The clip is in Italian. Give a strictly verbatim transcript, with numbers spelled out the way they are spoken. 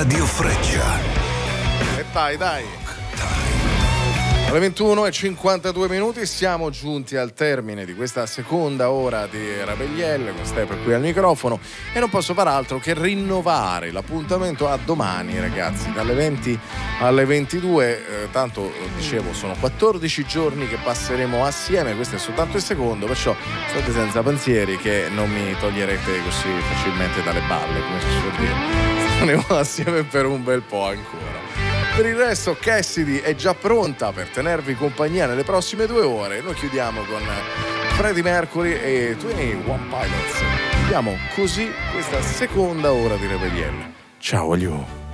Radio Freccia. E dai, dai. Alle ventuno e cinquantadue minuti siamo giunti al termine di questa seconda ora di Rabegliel, con Step qui al microfono, e non posso far altro che rinnovare l'appuntamento a domani, ragazzi, dalle venti alle ventidue. Eh, tanto dicevo, sono quattordici giorni che passeremo assieme, questo è soltanto il secondo, perciò state senza pensieri che non mi toglierete così facilmente dalle balle, come si suol dire. Staremo assieme per un bel po' ancora. Per il resto Cassidy è già pronta per tenervi compagnia nelle prossime due ore. Noi chiudiamo con Freddie Mercury e ventuno Pilots. Chiudiamo così questa seconda ora di Rebellion. Ciao agli